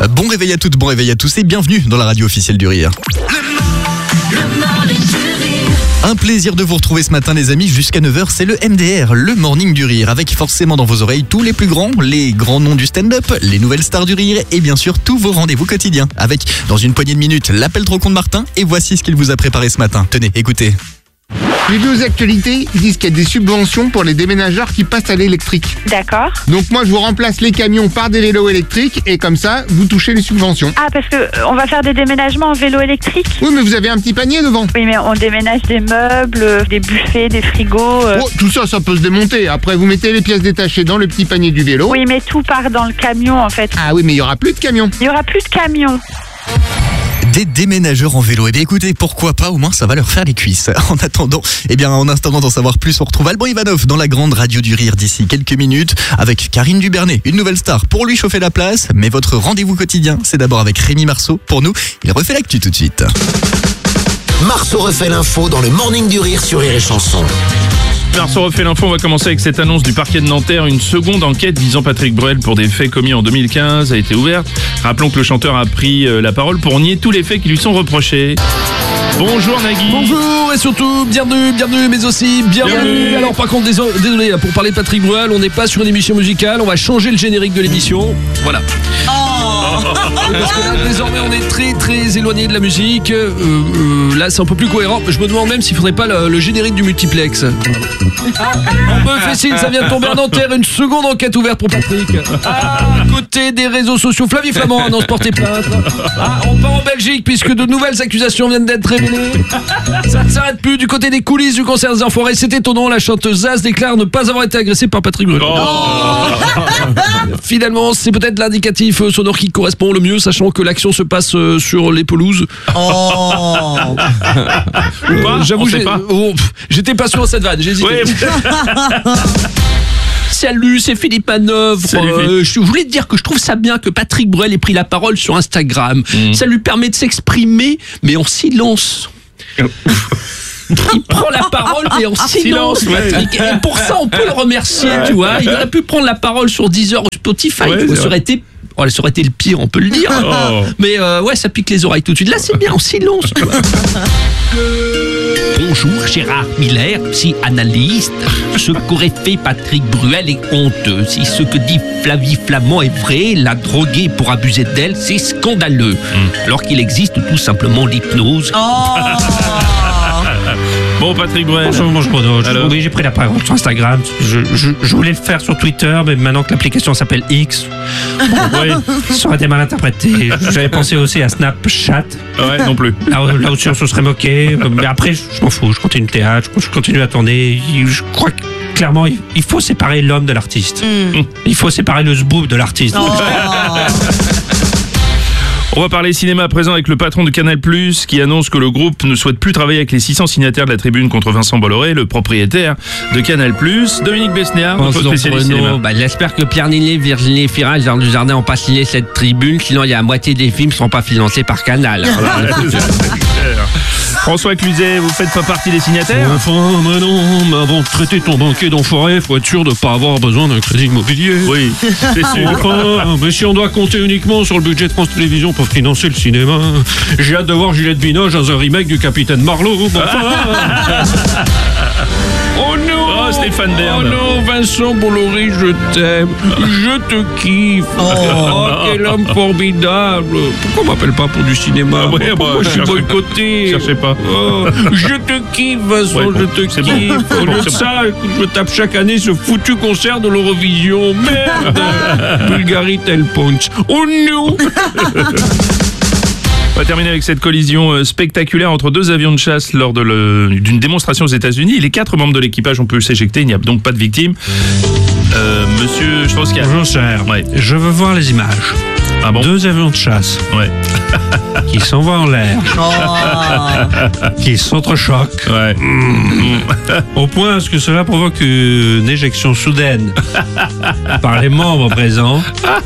Bon réveil à toutes, bon réveil à tous et bienvenue dans la radio officielle du Rire. Un plaisir de vous retrouver ce matin les amis, jusqu'à 9h c'est le MDR, le Morning du Rire, avec forcément dans vos oreilles tous les plus grands, les grands noms du stand-up, les nouvelles stars du rire et bien sûr tous vos rendez-vous quotidiens. Avec, dans une poignée de minutes, l'appel trop con de Martin et voici ce qu'il vous a préparé ce matin. Tenez, écoutez. J'ai vu aux actualités, ils disent qu'il y a des subventions pour les déménageurs qui passent à l'électrique. D'accord. Donc moi je vous remplace les camions par des vélos électriques et comme ça vous touchez les subventions. Ah, parce que on va faire des déménagements en vélo électrique. Oui mais vous avez un petit panier devant. Oui, mais on déménage des meubles, des buffets, des frigos. Oh, tout ça peut se démonter. Après vous mettez les pièces détachées dans le petit panier du vélo. Oui, mais tout part dans le camion en fait. Ah oui mais il y aura plus de camions. Il y aura plus de camions. Des déménageurs en vélo. Eh bien écoutez, pourquoi pas, au moins ça va leur faire les cuisses. En attendant d'en savoir plus, on retrouve Alban Ivanov dans la grande radio du rire d'ici quelques minutes avec Karine Dubernay, une nouvelle star pour lui chauffer la place. Mais votre rendez-vous quotidien, c'est d'abord avec Rémi Marceau. Pour nous, il refait l'actu tout de suite. Marceau refait l'info dans le Morning du Rire sur Rire et Chanson. Marceau refait l'info, on va commencer avec cette annonce du parquet de Nanterre. Une seconde enquête visant Patrick Bruel pour des faits commis en 2015 a été ouverte. Rappelons que le chanteur a pris la parole pour nier tous les faits qui lui sont reprochés. Bonjour Nagui. Bonjour et surtout bienvenue mais aussi bienvenue. Alors par contre désolé pour parler de Patrick Bruel, on n'est pas sur une émission musicale, on va changer le générique de l'émission. Voilà. Parce que là désormais on est très très éloigné de la musique. Là c'est un peu plus cohérent. Je me demande même s'il faudrait pas le générique du multiplex. On me fait signe, ça vient de tomber à Nanterre, une seconde enquête ouverte pour Patrick. À côté des réseaux sociaux, Flavie Flamand annonce porter plainte. On part en Belgique puisque de nouvelles accusations viennent d'être révélées. Ça ne s'arrête plus du côté des coulisses du concert des Enfoirés. C'est étonnant, la chanteuse Zaz déclare ne pas avoir été agressée par Patrick Bruel. Finalement, c'est peut-être l'indicatif sonore qui correspond le mieux, sachant que l'action se passe sur les pelouses. J'avoue, j'étais pas sûr de cette vanne, j'ai hésité. Oui. Salut, c'est Philippe Hanovre. Je voulais te dire que je trouve ça bien que Patrick Bruel ait pris la parole sur Instagram. Ça lui permet de s'exprimer, mais en silence. Il prend la parole mais en silence, Patrick. Et pour ça, on peut le remercier, tu vois. Il aurait pu prendre la parole sur Deezer ou Spotify. Ça aurait été le pire, on peut le dire. Mais ça pique les oreilles tout de suite. Là, c'est bien en silence, tu vois. Bonjour Gérard Miller, psychanalyste. Ce qu'aurait fait Patrick Bruel est honteux. Si ce que dit Flavie Flamand est vrai, la droguer pour abuser d'elle, c'est scandaleux. Alors qu'il existe tout simplement l'hypnose. Bon Patrick Bruel. Bonjour. Oui, j'ai pris la parole sur Instagram. Je voulais le faire sur Twitter, mais maintenant que l'application s'appelle X, ça aurait été mal interprété. J'avais pensé aussi à Snapchat. Ouais, non plus. Là aussi, on se serait moqué. Mais après, je m'en fous. Je continue le théâtre, je continue à tourner. Je crois que clairement, il faut séparer l'homme de l'artiste. Il faut séparer le zboob de l'artiste. On va parler cinéma à présent avec le patron de Canal+, qui annonce que le groupe ne souhaite plus travailler avec les 600 signataires de la tribune contre Vincent Bolloré, le propriétaire de Canal+. Dominique Besnéard, notre spécialiste cinéma. J'espère que Pierre Niney, Virginie Fira, Jean Dujardin n'ont pas signé cette tribune, sinon il y a la moitié des films ne seront pas financés par Canal. François Cluzet, vous faites pas partie des signataires? Enfin, mais non, mais avant de traiter ton banquier d'enfoiré, faut être sûr de pas avoir besoin d'un crédit immobilier. Oui, c'est sûr. Enfin, mais si on doit compter uniquement sur le budget de France Télévisions pour financer le cinéma, j'ai hâte de voir Juliette Binoche dans un remake du Capitaine Marlowe. Oh non! Oh, Stéphane Bern. Oh non, Vincent Bolloré, je t'aime. Je te kiffe. Oh, quel homme formidable. Pourquoi on m'appelle pas pour du cinéma? Pourquoi je suis boycotté? Cherchez pas. Oh, je te kiffe, Vincent, je te kiffe. Au lieu de ça, je tape chaque année ce foutu concert de l'Eurovision. Merde! Bulgarie tel punch. Oh non! On va terminer avec cette collision spectaculaire entre deux avions de chasse lors d'une démonstration aux États-Unis. Les 4 membres de l'équipage ont pu s'éjecter, il n'y a donc pas de victimes. Monsieur Strauss-Kahn. Bonjour cher, je veux voir les images. Ah bon? 2 avions de chasse qui s'envoient en l'air, qui s'entrechoquent, au point à ce que cela provoque une éjection soudaine par les membres présents.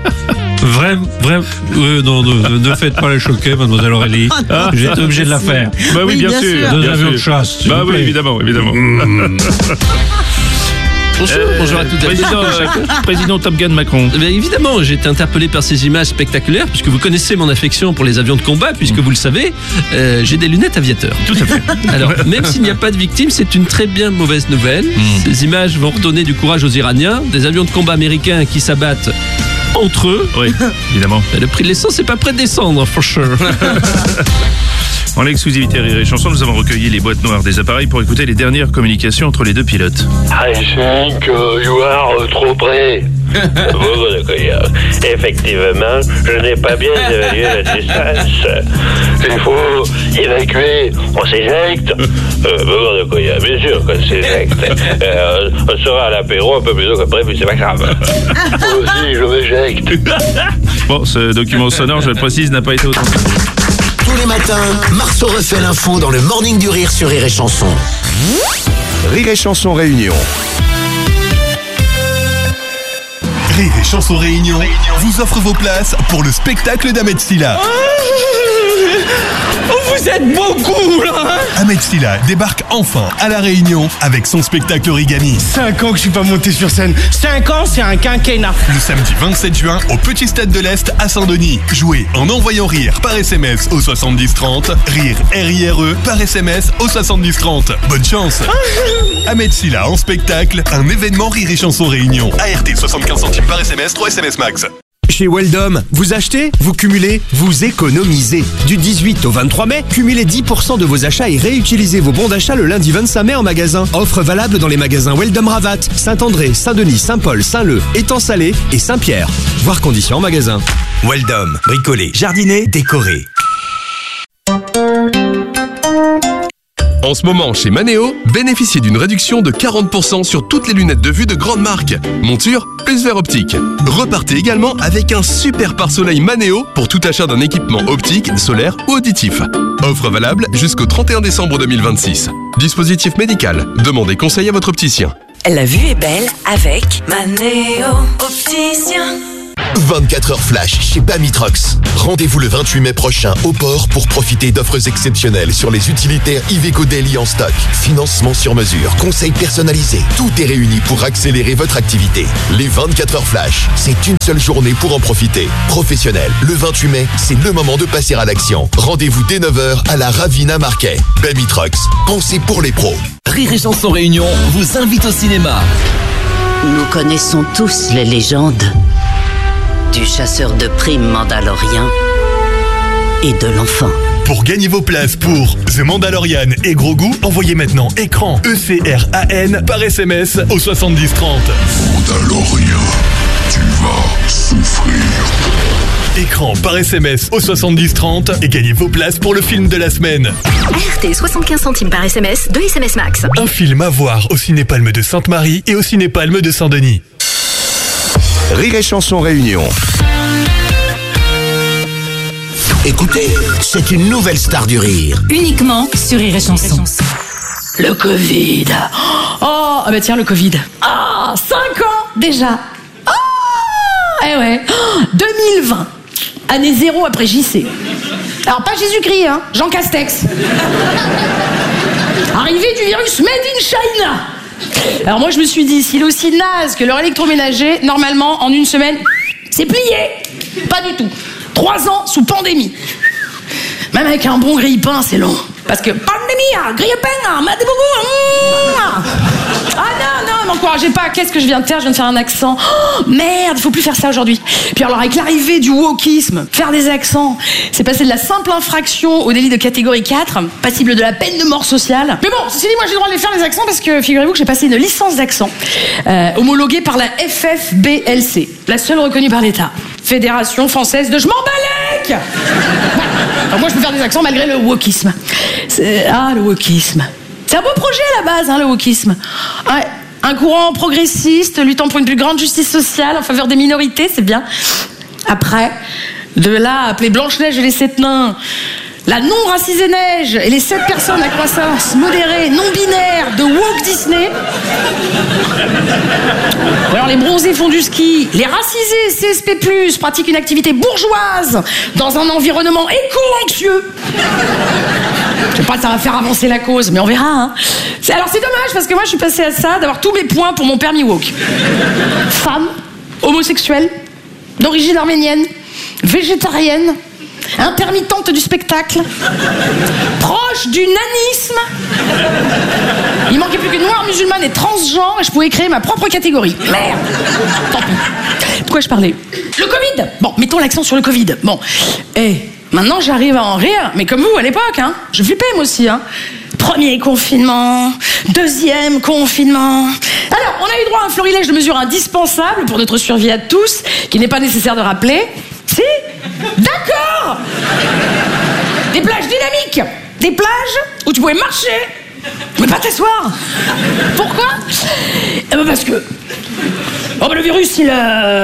Non, ne faites pas les choquer, mademoiselle Aurélie. J'ai été obligé de la faire. Bah oui, bien sûr. 2 avions de chasse. Bah oui, évidemment. Bonjour à toutes et à tous. Président Top Gun Macron. Mais évidemment, j'ai été interpellé par ces images spectaculaires, puisque vous connaissez mon affection pour les avions de combat, puisque vous le savez, j'ai des lunettes aviateurs. Tout à fait. Alors, même s'il n'y a pas de victimes, c'est une très bien mauvaise nouvelle. Ces images vont redonner du courage aux Iraniens, des avions de combat américains qui s'abattent entre eux. Oui, évidemment. Le prix de l'essence n'est pas prêt de descendre, for sure. En l'exclusivité Rire et Chanson, nous avons recueilli les boîtes noires des appareils pour écouter les dernières communications entre les deux pilotes. I think you are trop près. Effectivement, je n'ai pas bien évalué la distance. Il faut évacuer. On s'éjecte. Bien sûr qu'on s'éjecte. On sera à l'apéro un peu plus tôt que prévu, c'est pas grave. Moi aussi, je m'éjecte. Bon, ce document sonore, je le précise, n'a pas été authentique. Tous les matins, Marceau refait l'info dans le Morning du Rire sur Rire et Chanson. Rire et Chanson Réunion. Rire et Chanson Réunion vous offre vos places pour le spectacle d'Ahmed Silla. Vous êtes beaucoup là. Ahmed Silla débarque enfin à La Réunion avec son spectacle Origami. 5 ans que je suis pas monté sur scène. 5 ans, c'est un quinquennat. Le samedi 27 juin au Petit Stade de l'Est à Saint-Denis. Jouez en envoyant rire par SMS au 70 30. Rire R-I-R-E par SMS au 70 30. Bonne chance. Ahmed Silla en spectacle, un événement Rire et Chanson Réunion. ART 75 centimes par SMS, 3 SMS max. Chez Weldom, vous achetez, vous cumulez, vous économisez. Du 18 au 23 mai, cumulez 10% de vos achats et réutilisez vos bons d'achat le lundi 25 mai en magasin. Offre valable dans les magasins Weldom Ravat, Saint-André, Saint-Denis, Saint-Paul, Saint-Leu, Étang-Salé et Saint-Pierre. Voir conditions en magasin. Weldom, bricoler, jardiner, décorer. En ce moment, chez Manéo, bénéficiez d'une réduction de 40% sur toutes les lunettes de vue de grande marque. Monture plus verre optique. Repartez également avec un super pare-soleil Manéo pour tout achat d'un équipement optique, solaire ou auditif. Offre valable jusqu'au 31 décembre 2026. Dispositif médical. Demandez conseil à votre opticien. La vue est belle avec Manéo Opticien. 24 heures flash chez Bamitrox. Rendez-vous le 28 mai prochain au port pour profiter d'offres exceptionnelles sur les utilitaires Iveco Daily en stock. Financement sur mesure, conseils personnalisés. Tout est réuni pour accélérer votre activité. Les 24 heures flash, c'est une seule journée pour en profiter. Professionnel, le 28 mai, c'est le moment de passer à l'action. Rendez-vous dès 9h à la Ravina Marquet. Bamitrox, pensez pour les pros. Rire et Chanson Réunion vous invite au cinéma. Nous connaissons tous les légendes du chasseur de primes mandalorien et de l'enfant. Pour gagner vos places pour The Mandalorian et Grogu, envoyez maintenant écran ECRAN par SMS au 70 30. Mandalorian, tu vas souffrir. Écran par SMS au 70 30 et gagnez vos places pour le film de la semaine. ART 75 centimes par SMS, 2 SMS max. Un film à voir au Cinépalme de Sainte-Marie et au Cinépalme de Saint-Denis. Rire et Chanson Réunion. Écoutez, c'est une nouvelle star du rire. Uniquement sur Rire et Chanson. Le Covid. Oh, ah bah tiens, le Covid. Ah, 5 ans déjà. Ah, eh ouais. 2020. Année 0 après JC. Alors pas Jésus-Christ, hein, Jean Castex. Arrivée du virus Made in China. Alors moi je me suis dit, s'il est aussi naze que leur électroménager, normalement en une semaine, c'est plié. Pas du tout. 3 ans sous pandémie. Même avec un bon grille-pain, c'est long. Parce que pandémie, grille-pain, m'a beaucoup. Ah non, m'encouragez pas. Qu'est-ce que je viens de faire? Je viens de faire un accent. Oh, merde, faut plus faire ça aujourd'hui. Puis alors avec l'arrivée du wokisme, faire des accents, c'est passé de la simple infraction au délit de catégorie 4, passible de la peine de mort sociale. Mais bon, ceci dit, moi j'ai le droit de les faire les accents parce que figurez-vous que j'ai passé une licence d'accent homologuée par la FFBLC, la seule reconnue par l'État. Fédération française de je m'en balèque. Alors moi je peux faire des accents malgré le wokisme. Le wokisme. C'est un beau projet à la base, hein, le wokisme. Ouais, un courant progressiste luttant pour une plus grande justice sociale en faveur des minorités, c'est bien. Après, de là à appeler Blanche-Neige et les 7 nains la non-racisée neige et les 7 personnes à croissance modérée, non-binaire de Woke Disney. Ou alors les bronzés font du ski, les racisés CSP+, pratiquent une activité bourgeoise dans un environnement éco-anxieux. Je sais pas si ça va faire avancer la cause, mais on verra. Hein. Alors c'est dommage parce que moi je suis passée à ça d'avoir tous mes points pour mon permis woke. Femme, homosexuelle, d'origine arménienne, végétarienne, intermittente du spectacle, proche du nanisme. Il manquait plus qu'une noire musulmane et transgenre et je pouvais créer ma propre catégorie. Merde. Tant pis. De quoi je parlais? Le Covid. Bon, mettons l'accent sur le Covid. Bon, maintenant j'arrive à en rire, mais comme vous à l'époque, hein. Je flippais moi aussi, hein. Premier confinement, deuxième confinement. Alors, on a eu droit à un florilège de mesures indispensables pour notre survie à tous, qu'il n'est pas nécessaire de rappeler. Si? D'accord! Des plages dynamiques, des plages où tu pouvais marcher, mais pas t'asseoir. Pourquoi? Parce que... le virus, il...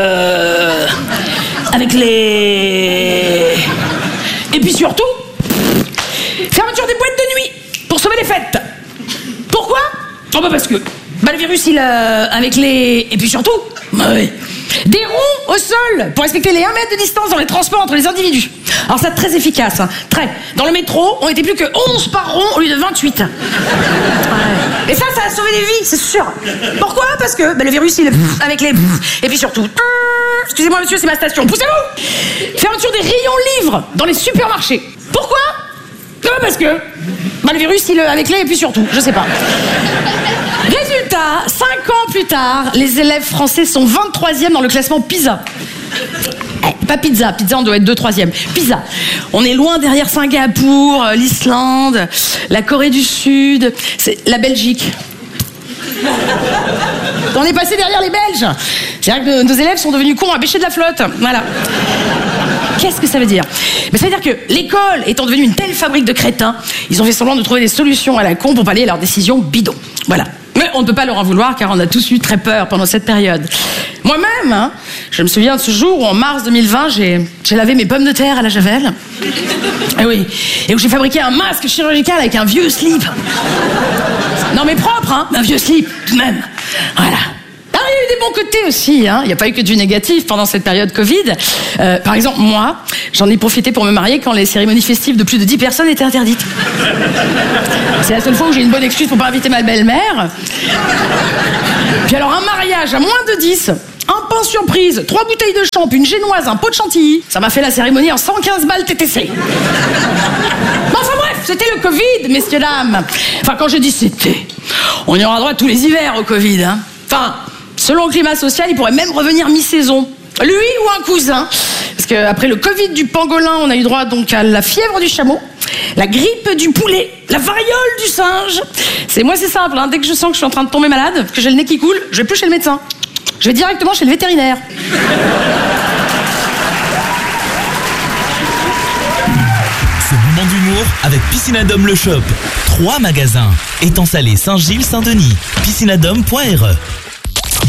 avec les... Et puis surtout, fermeture des boîtes de nuit pour sauver les fêtes. Pourquoi? Parce que le virus, il... avec les... Et puis surtout... Des ronds au sol pour respecter les 1 mètre de distance dans les transports entre les individus. Alors ça, très efficace, hein. Très. Dans le métro, on était plus que 11 par rond au lieu de 28. Ouais. Et ça a sauvé des vies, c'est sûr. Pourquoi? Parce que le virus, il... avec les... Et puis surtout... Excusez-moi monsieur, c'est ma station. Poussez-vous! Fermeture des rayons livres dans les supermarchés. Pourquoi? Parce que... le virus, il... avec les... Et puis surtout, je sais pas. Résultat, 5 ans plus tard, les élèves français sont 23e dans le classement PISA. Pas pizza, on doit être 2-3e. PISA. On est loin derrière Singapour, l'Islande, la Corée du Sud, c'est la Belgique. On est passé derrière les Belges. C'est vrai que nos élèves sont devenus cons à bêcher de la flotte. Voilà. Qu'est-ce que ça veut dire? Ça veut dire que l'école étant devenue une telle fabrique de crétins, ils ont fait semblant de trouver des solutions à la con pour pallier leurs décisions bidons. Voilà. Mais on ne peut pas leur en vouloir car on a tous eu très peur pendant cette période. Moi-même, hein, je me souviens de ce jour où en mars 2020, j'ai lavé mes pommes de terre à la javel. Et oui. Et où j'ai fabriqué un masque chirurgical avec un vieux slip. Non mais propre, hein, un vieux slip, tout de même. Voilà. Alors, il y a eu des bons côtés aussi, hein. Il n'y a pas eu que du négatif pendant cette période Covid. Par exemple, moi, j'en ai profité pour me marier quand les cérémonies festives de plus de 10 personnes étaient interdites. C'est la seule fois où j'ai une bonne excuse pour pas inviter ma belle-mère. Puis alors, un mariage à moins de 10, un pain surprise, 3 bouteilles de champ, une génoise, un pot de chantilly. Ça m'a fait la cérémonie en 115 balles TTC. Enfin bref, c'était le Covid, messieurs, dames. Enfin, quand je dis c'était, on y aura droit tous les hivers au Covid, hein. Enfin... Selon le climat social, il pourrait même revenir mi-saison. Lui ou un cousin. Parce qu'après le Covid du pangolin, on a eu droit donc à la fièvre du chameau, la grippe du poulet, la variole du singe. C'est simple, hein. Dès que je sens que je suis en train de tomber malade, que j'ai le nez qui coule, je vais plus chez le médecin. Je vais directement chez le vétérinaire. Ce moment d'humour avec Piscinadome le Shop. 3 magasins. Étang Salé, Saint-Gilles, Saint-Denis. Piscinadome.re